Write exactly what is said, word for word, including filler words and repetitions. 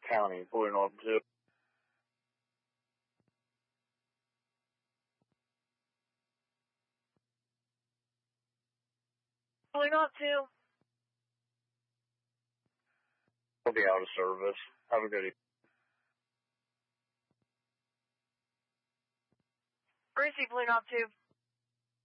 County, Blue North two. Blue North two. I'll be out of service. Have a good evening. Receive Blue North two.